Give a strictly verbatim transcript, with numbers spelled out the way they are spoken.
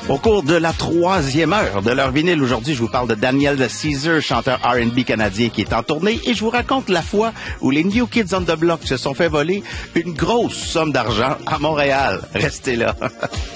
Au cours de la troisième heure de leur vinyle, aujourd'hui, je vous parle de Daniel Caesar, chanteur R and B canadien qui est en tournée, et je vous raconte la fois où les New Kids on the Block se sont fait voler une grosse somme d'argent à Montréal. Restez là.